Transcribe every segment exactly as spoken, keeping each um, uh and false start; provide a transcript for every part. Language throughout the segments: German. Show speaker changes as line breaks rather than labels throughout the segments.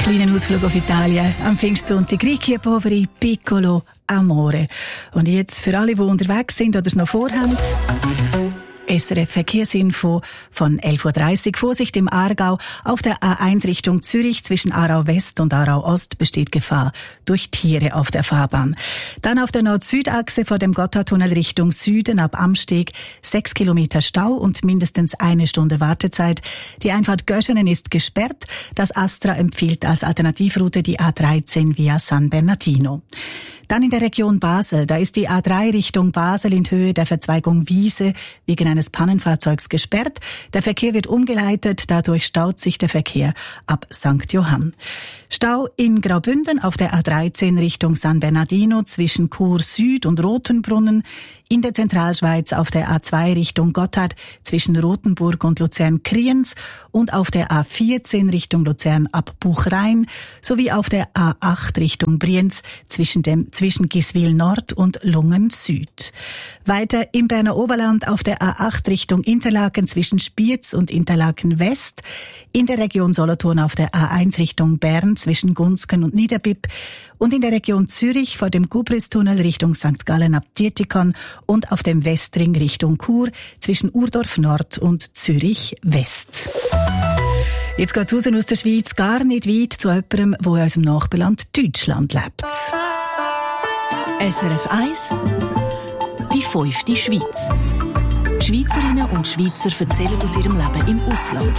kleinen Ausflug auf Italien. Am Pfingstsonntag Ricci e Poveri, Piccolo Amore. Und jetzt für alle, die unterwegs sind oder es noch vorhaben, S R F Verkehrsinfo von elf Uhr dreißig. Vorsicht im Aargau. Auf der A eins Richtung Zürich zwischen Aarau West und Aarau Ost besteht Gefahr durch Tiere auf der Fahrbahn. Dann auf der Nord-Süd-Achse vor dem Gotthardtunnel Richtung Süden ab Amsteg sechs Kilometer Stau und mindestens eine Stunde Wartezeit. Die Einfahrt Göschenen ist gesperrt. Das Astra empfiehlt als Alternativroute die A dreizehn via San Bernardino. Dann in der Region Basel. Da ist die A drei Richtung Basel in Höhe der Verzweigung Wiese wegen eines Pannenfahrzeugs gesperrt. Der Verkehr wird umgeleitet. Dadurch staut sich der Verkehr ab Sankt Johann. Stau in Graubünden auf der A dreizehn Richtung San Bernardino zwischen Chur Süd und Rotenbrunnen. In der Zentralschweiz auf der A zwei Richtung Gotthard zwischen Rothenburg und Luzern-Kriens und auf der A vierzehn Richtung Luzern ab Buchrein sowie auf der A acht Richtung Brienz zwischen dem zwischen Giswil Nord und Lungen Süd. Weiter im Berner Oberland auf der A acht Richtung Interlaken zwischen Spiez und Interlaken West. In der Region Solothurn auf der A eins Richtung Bern zwischen Gunsken und Niederbipp. Und in der Region Zürich vor dem Gubristunnel Richtung Sankt Gallen ab Dietikon und auf dem Westring Richtung Chur zwischen Urdorf Nord und Zürich West. Jetzt geht's raus aus der Schweiz, gar nicht weit zu jemandem, der in unserem Nachbarland Deutschland lebt.
S R F eins, die fünfte Schweiz. Schweizerinnen und Schweizer erzählen aus ihrem Leben im Ausland.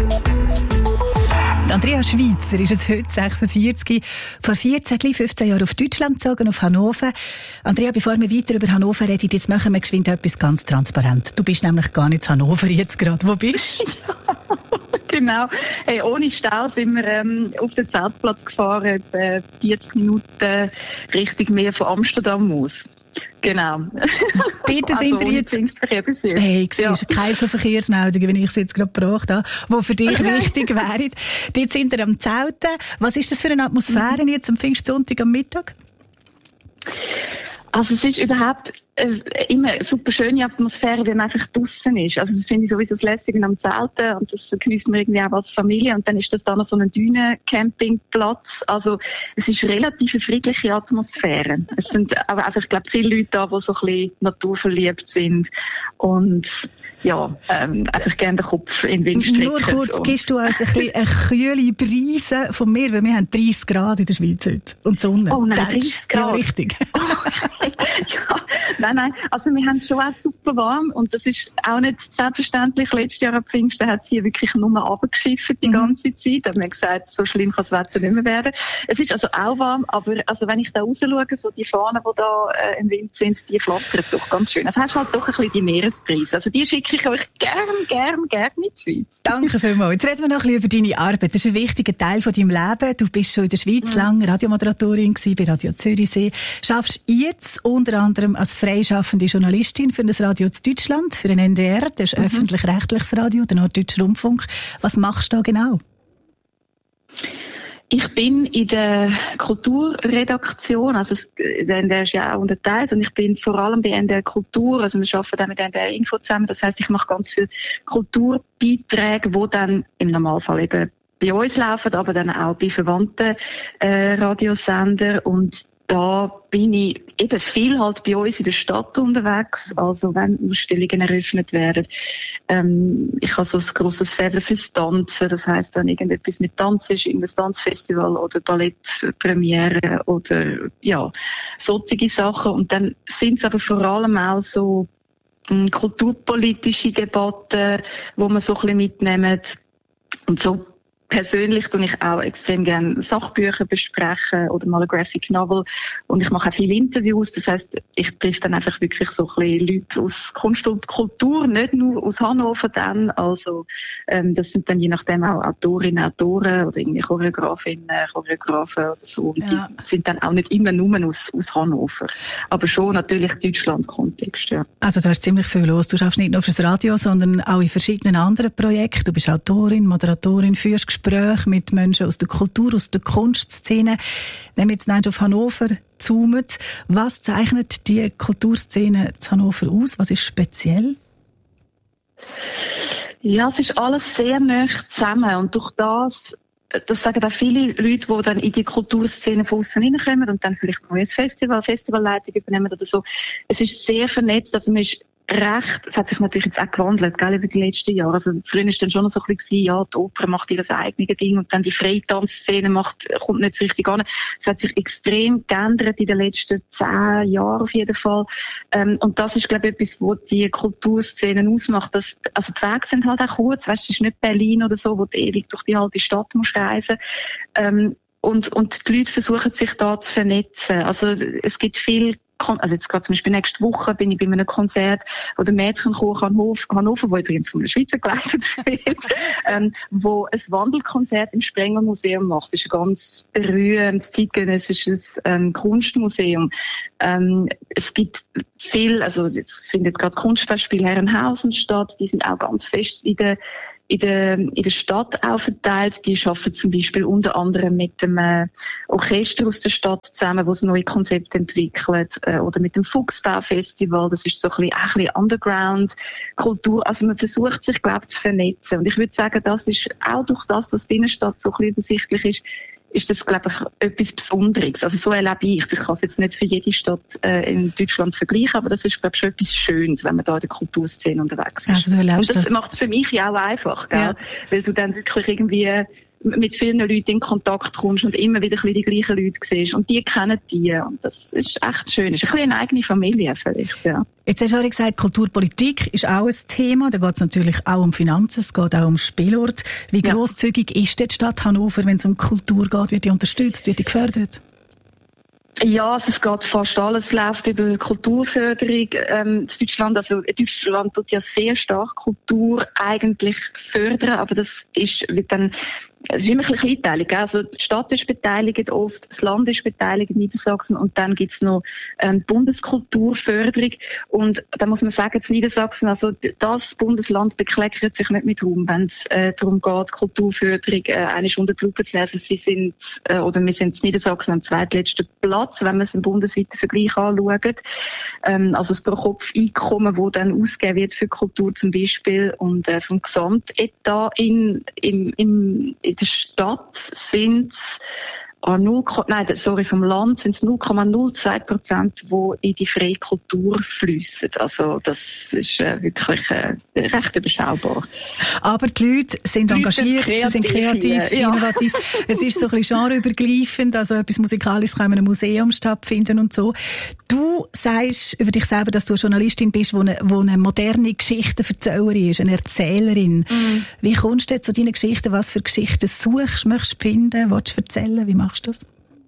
Andrea Schweitzer ist jetzt heute sechsundvierzig, vor vierzehn, fünfzehn Jahren auf Deutschland gezogen, auf Hannover. Andrea, bevor wir weiter über Hannover reden, jetzt machen wir geschwind etwas ganz transparent. Du bist nämlich gar nicht in Hannover jetzt gerade. Wo bist du?
Ja, genau. Hey, ohne Stau sind wir ähm, auf den Zeltplatz gefahren, etwa vierzig Minuten Richtung Meer von Amsterdam aus. Genau.
Dort sind wir jetzt. Hey, siehst du, ja. Keine so Verkehrsmeldungen, wie ich es jetzt gerade gebracht habe, die für dich wichtig wären. Dort sind wir am Zelten. Was ist das für eine Atmosphäre jetzt am Pfingstsonntag am Mittag?
Also es ist überhaupt äh, immer eine super schöne Atmosphäre, wenn man einfach draussen ist. Also das finde ich sowieso das Lässige am Zelten und das geniessen wir irgendwie auch als Familie. Und dann ist das da noch so ein Dünen-Campingplatz. Also es ist relativ eine friedliche Atmosphäre. Es sind aber einfach, ich glaube, viele Leute da, die so ein bisschen naturverliebt sind und ja, ähm, einfach gerne den Kopf in den Wind strecken.
Nur kurz, gibst du uns ein bisschen eine kühle Brise von mir, weil wir haben dreißig Grad in der Schweiz heute. Und Sonne.
Oh nein, dreißig Grad.
Ja, richtig.
Oh, ja, nein, nein. Also wir haben es schon auch super warm und das ist auch nicht selbstverständlich. Letztes Jahr am Pfingsten hat es hier wirklich nur runtergeschifft die ganze Zeit. Da haben wir gesagt, so schlimm kann das Wetter nicht mehr werden. Es ist also auch warm, aber also wenn ich da raus schaue, so die Fahnen, die da äh, im Wind sind, die flattern doch ganz schön. Also hast halt doch ein bisschen die Meeresbrise. Also die schicke ich euch gern, gern, gern in die Schweiz.
Danke vielmals. Jetzt reden wir noch ein bisschen über deine Arbeit. Das ist ein wichtiger Teil von deinem Leben. Du bist schon in der Schweiz mhm. lang Radiomoderatorin gewesen, bei Radio Zürichsee. Schaffst jetzt unter anderem als freischaffende Journalistin für das Radio zu Deutschland, für den N D R, das ist mhm. öffentlich-rechtliches Radio, der Norddeutsche Rundfunk. Was machst du da genau?
Ich bin in der Kulturredaktion, also der N D R ist ja auch unterteilt und ich bin vor allem bei N D R Kultur, also wir arbeiten dann mit N D R Info zusammen, das heisst, ich mache ganz viele Kulturbeiträge, die dann im Normalfall eben bei uns laufen, aber dann auch bei verwandten äh, Radiosendern und da bin ich eben viel halt bei uns in der Stadt unterwegs, also wenn Ausstellungen eröffnet werden. Ähm, ich habe so ein grosses Faible fürs Tanzen, das heisst, wenn irgendetwas mit Tanz ist, in einem Tanzfestival oder Ballettpremiere oder ja, solche Sachen. Und dann sind es aber vor allem auch so ähm, kulturpolitische Debatten, wo man so ein bisschen mitnimmt und so. Persönlich tue ich auch extrem gerne Sachbücher besprechen oder mal eine Graphic Novel. Und ich mache auch viele Interviews. Das heisst, ich treffe dann einfach wirklich so ein bisschen Leute aus Kunst und Kultur, nicht nur aus Hannover dann. Also, ähm, das sind dann je nachdem auch Autorinnen, Autoren oder irgendwie Choreografinnen, Choreografen oder so. Und ja. Die sind dann auch nicht immer nur aus, aus Hannover. Aber schon natürlich Deutschland-Kontext, ja.
Also, du hast ziemlich viel los. Du schaffst nicht nur fürs Radio, sondern auch in verschiedenen anderen Projekten. Du bist Autorin, Moderatorin, führst Gespräche mit Menschen aus der Kultur, aus der Kunstszene. Wenn wir jetzt nicht auf Hannover zoomen, was zeichnet die Kulturszene zu Hannover aus? Was ist speziell?
Ja, es ist alles sehr nah zusammen und durch das das sagen auch viele Leute, die dann in die Kulturszene von aussen reinkommen und dann vielleicht ein neues Festival, Festivalleitung übernehmen oder so. Es ist sehr vernetzt, also man ist recht, es hat sich natürlich jetzt auch gewandelt, gell, über die letzten Jahre. Also früher war dann schon so ein bisschen, ja, die Oper macht ihr eigenes Ding und dann die Freitanzszene macht, kommt nicht so richtig an. Es hat sich extrem geändert in den letzten zehn Jahren auf jeden Fall. Ähm, und das ist, glaube ich, etwas, was die Kulturszene ausmacht. Dass, also die Wege sind halt auch kurz, weißt, es ist nicht Berlin oder so, wo du ewig durch die halbe Stadt musst reisen. Ähm, und, und die Leute versuchen sich da zu vernetzen. Also es gibt viel Also jetzt gerade zum Beispiel nächste Woche bin ich bei einem Konzert, wo der Mädchenchor Hannover, Hannover, wo übrigens von einer Schweizer geleitet wird, ähm, wo ein Wandelkonzert im Sprengelmuseum macht. Das ist ein ganz berühmtes zeitgenössisches ähm, Kunstmuseum. Ähm, es gibt viel, also jetzt findet gerade das Kunstfestspiel Herrenhausen statt, die sind auch ganz fest in der in der, in der Stadt auch verteilt. Die arbeiten zum Beispiel unter anderem mit dem äh, Orchester aus der Stadt zusammen, wo es neue Konzepte entwickelt, äh, oder mit dem Fuchsbau-Festival. Das ist so ein bisschen, ein bisschen Underground-Kultur. Also man versucht sich, glaube ich, zu vernetzen. Und ich würde sagen, das ist auch durch das, dass die Innenstadt so ein bisschen übersichtlich ist, ist das, glaube ich, etwas Besonderes. Also so erlebe ich. Ich kann es jetzt nicht für jede Stadt äh, in Deutschland vergleichen, aber das ist, glaube ich, schon etwas Schönes, wenn man da in der Kulturszene unterwegs ist.
Also du erlebst
Und das,
das
macht es für mich ja auch einfach, gell?
Ja.
Weil du dann wirklich irgendwie mit vielen Leuten in Kontakt kommst und immer wieder ein bisschen die gleichen Leute siehst. Und die kennen die. Und das ist echt schön. Es ist ein bisschen eine eigene Familie vielleicht, ja.
Jetzt hast du auch gesagt, Kulturpolitik ist auch ein Thema. Da geht es natürlich auch um Finanzen, es geht auch um Spielort. Wie
Ja.
grosszügig ist die Stadt Hannover, wenn es um Kultur geht? Wird die unterstützt, wird die gefördert?
Ja, also es geht fast alles, läuft über Kulturförderung. Ähm, in Deutschland, also Deutschland tut ja sehr stark Kultur eigentlich fördern, aber das ist, wird dann, es ist immer ein bisschen kleinteilig. Also die Stadt ist beteiligt oft, das Land ist beteiligt in Niedersachsen und dann gibt's noch ähm, Bundeskulturförderung. Und da muss man sagen, in Niedersachsen, also das Bundesland bekleckert sich nicht mit Ruhm, wenn es äh, darum geht, Kulturförderung äh, eigentlich unter die Lupe zu nehmen. Also sie sind, äh, oder wir sind in Niedersachsen am zweitletzten Platz, wenn man es im bundesweiten Vergleich anschaut. Ähm, also das Pro-Kopf-Einkommen, das dann ausgegeben wird für Kultur zum Beispiel und äh, vom Gesamtetat in, im, im in der Stadt sind an null, nein, sorry, vom Land sind es null Komma null zwei Prozent, die in die freie Kultur fließen. Also das ist äh, wirklich äh, recht überschaubar.
Aber die Leute sind
Die Leute
engagiert,
sind
sie sind
kreativ,
kreativ,
ja.
innovativ. Es ist so ein bisschen genreübergreifend, also etwas Musikalisches kann in einem Museum stattfinden und so. Du sagst über dich selber, dass du eine Journalistin bist, die eine, die eine moderne Geschichtenverzählerin ist, eine Erzählerin. Mm. Wie kommst du zu deinen Geschichten? Was für Geschichten suchst, möchtest du finden, willst du erzählen? Wie machst du das?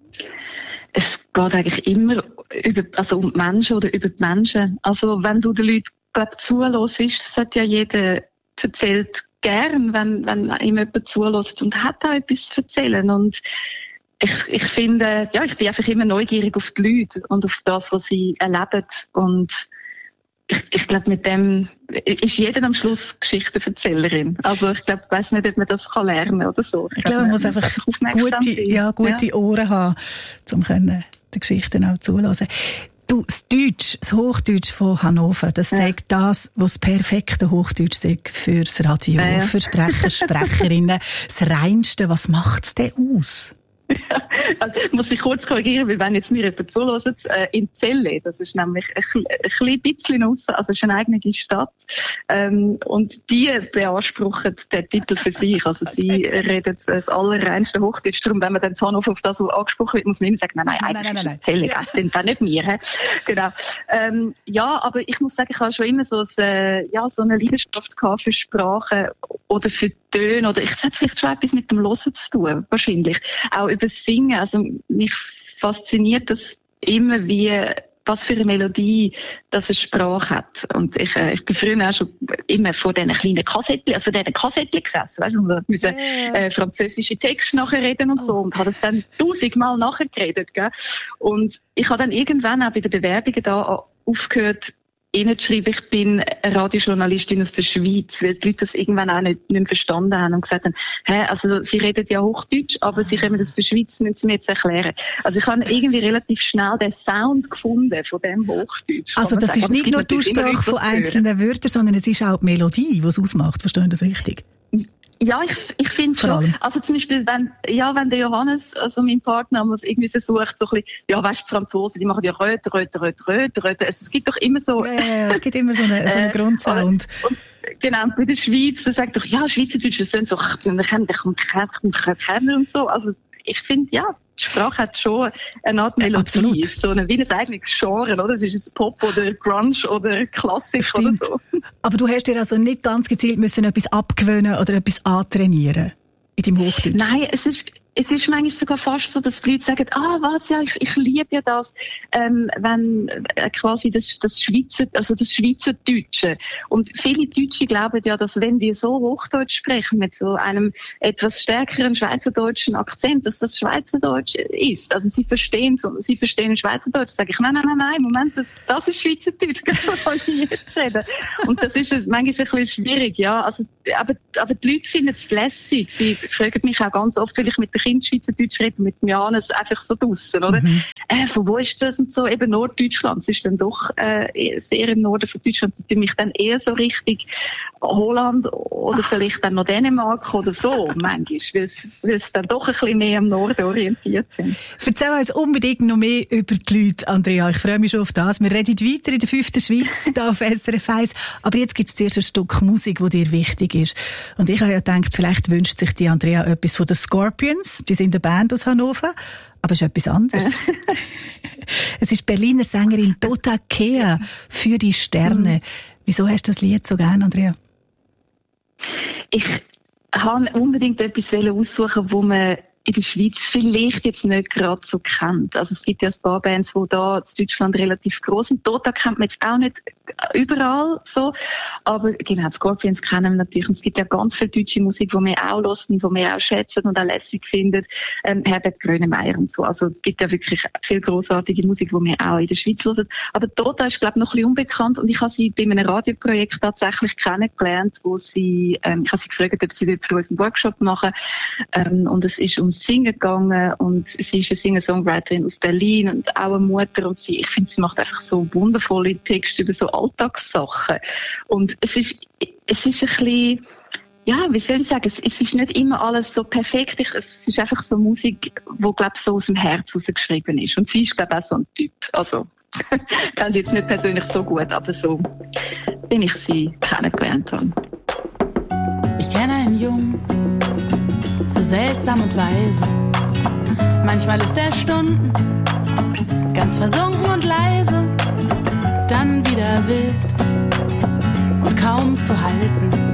Es geht eigentlich immer über, also um die Menschen oder über die Menschen. Also wenn du den Leuten, glaub, zuhörst, das hat ja jeder erzählt gern, wenn, wenn ihm jemand zuhört und hat auch etwas zu erzählen. Und ich, ich finde, ja, ich bin einfach immer neugierig auf die Leute und auf das, was sie erleben. Und ich, ich glaube, mit dem ist jeder am Schluss Geschichtenverzählerin. Also ich glaube, ich weiss nicht, ob man das kann lernen oder so. Ich,
ich glaube, man muss einfach, einfach gute, ja, gute ja. Ohren haben, um können die Geschichten auch zuhören. Du, das Deutsch, das Hochdeutsch von Hannover, das ja. sagt das, was das perfekte Hochdeutsch sagt fürs Radio, ja, ja. für Sprecher, Sprecherinnen. Das Reinste, was macht es denn aus?
Ja, also muss ich kurz korrigieren, weil wenn jetzt mir jemand zuhört, äh, in Celle, das ist nämlich ein, ein klein bisschen raus, also es ist eine eigene Stadt, ähm, und die beanspruchen den Titel für sich, also sie reden das allerreinste Hochdeutsch, darum, wenn man dann Hannover auf das so angesprochen wird, muss man immer sagen, nein, nein, eigentlich nein, nein, nein, ist Celle, das sind auch nicht wir, he? Genau. Ähm, ja, aber ich muss sagen, ich habe schon immer so, ein, ja, so eine Leidenschaft gehabt für Sprache oder für Töne, oder ich hätte vielleicht schon etwas mit dem Hören zu tun, wahrscheinlich. Auch über das Singen, also mich fasziniert das immer, wie, was für eine Melodie das eine Sprache hat. Und ich, äh, ich bin früher auch schon immer vor diesen kleinen Kassettchen, also vor diesen Kassettchen gesessen, weißt du, und wir müssen äh, französische Texte nachreden und so, und habe das dann tausendmal nachgeredet, gell. Und ich habe dann irgendwann auch bei den Bewerbungen da aufgehört, ihnen zu schreiben, ich bin eine Radiojournalistin aus der Schweiz, weil die Leute das irgendwann auch nicht, nicht mehr verstanden haben und gesagt haben, hä, also sie reden ja Hochdeutsch, aber sie kommen aus der Schweiz, müssen sie mir jetzt erklären. Also ich habe irgendwie relativ schnell den Sound gefunden von dem Hochdeutsch.
Also das sagen. ist nicht nur die Aussprache von einzelnen Wörtern, sondern es ist auch die Melodie, die es ausmacht. Verstehen Sie das richtig?
Ja, ich, ich finde schon, also zum Beispiel, wenn, ja, wenn der Johannes, also mein Partner, muss irgendwie versucht, so ein bisschen, ja, weißt du, die Franzosen, die machen ja Röte, Röte, Röte, Röte, Röte. Also, es gibt doch immer so.
Ja, ja, ja, es gibt immer so einen, so einen äh, Grundsound.
Und, genau, bei der Schweiz, da sagt doch, ja, Schweizerdeutsch sind so, wir kennen, der kommt kennen und so. Also, ich finde, ja, die Sprache hat schon eine Art Melodie. Absolut. Ist so eine, wie ein eigenes Genre, oder? Es ist ein Pop oder Grunge oder Klassik oder so.
Aber du hast dir also nicht ganz gezielt müssen etwas abgewöhnen oder etwas antrainieren in deinem Hochdeutsch?
Nein, es ist, es ist manchmal sogar fast so, dass die Leute sagen, ah, was, ja, ich, ich liebe ja das, ähm, wenn äh, quasi das, das Schweizer, also das Schweizerdeutsche. Und viele Deutsche glauben ja, dass wenn die so Hochdeutsch sprechen, mit so einem etwas stärkeren schweizerdeutschen Akzent, dass das Schweizerdeutsch ist. Also sie verstehen so, sie verstehen Schweizerdeutsch. Sage ich, nein, nein, nein, nein, Moment, das, das ist Schweizerdeutsch, das kann ich jetzt reden. Und das ist manchmal ein bisschen schwierig, ja. Also, aber, aber die Leute finden es lässig. Sie fragen mich auch ganz oft, weil ich mit den Kind Schweizerdeutsch reden, mit dem Janis einfach so draussen, oder? Mhm. Äh, von wo ist das und so? Eben Norddeutschland. Es ist dann doch äh, sehr im Norden von Deutschland. Die mich dann eher so richtig Holland oder Ach. vielleicht dann noch Dänemark oder so, manchmal, weil es dann doch ein bisschen mehr am Norden orientiert sind.
Erzähl uns unbedingt noch mehr über die Leute, Andrea. Ich freue mich schon auf das. Wir reden weiter in der fünften Schweiz, hier auf S R F eins. Aber jetzt gibt es zuerst ein Stück Musik, das dir wichtig ist. Und ich habe ja gedacht, vielleicht wünscht sich die Andrea etwas von den Scorpions. Die sind eine Band aus Hannover, aber es ist etwas anderes. Es ist die Berliner Sängerin Dota Kea für die Sterne. Mhm. Wieso hast du das Lied so gerne, Andrea?
Ich wollte unbedingt etwas aussuchen, wo man in der Schweiz vielleicht jetzt nicht gerade so kennt. Also es gibt ja ein paar Bands, die da in Deutschland relativ groß sind. Dota kennt man jetzt auch nicht überall so. Aber genau, die Scorpions kennen wir natürlich. Und es gibt ja ganz viel deutsche Musik, die wir auch hören, die wir auch schätzen und auch lässig finden. Ähm, Herbert Grönemeyer und so. Also es gibt ja wirklich viel grossartige Musik, die wir auch in der Schweiz hören. Aber Dota ist, glaube ich, noch ein bisschen unbekannt. Und ich habe sie bei einem Radioprojekt tatsächlich kennengelernt, wo sie, ähm, ich habe sie gefragt, ob sie für uns einen Workshop machen. Ähm, und es ist um Singen gegangen und sie ist eine Singer-Songwriterin aus Berlin und auch eine Mutter und sie, ich finde, sie macht einfach so wundervolle Texte über so Alltagssachen und es ist, es ist ein bisschen, ja, wie soll ich sagen, es, es ist nicht immer alles so perfekt, ich, es ist einfach so Musik, wo, glaube ich, so aus dem Herz rausgeschrieben ist und sie ist, glaube ich, auch so ein Typ, also ich kenne sie jetzt nicht persönlich so gut, aber so, wenn ich sie kennengelernt habe.
Ich kenne einen Jungen, so seltsam und weise. Manchmal ist er Stunden ganz versunken und leise, dann wieder wild und kaum zu halten.